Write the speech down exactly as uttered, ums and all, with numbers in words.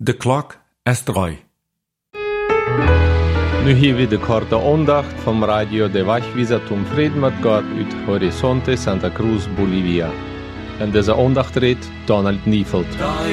De klok is drei. Nu hier wir de korte aandacht vom Radio de Wachwieser zum Frieden mit Gott uit Horizonte Santa Cruz, Bolivia. En deze aandacht redt Donald Nieveld.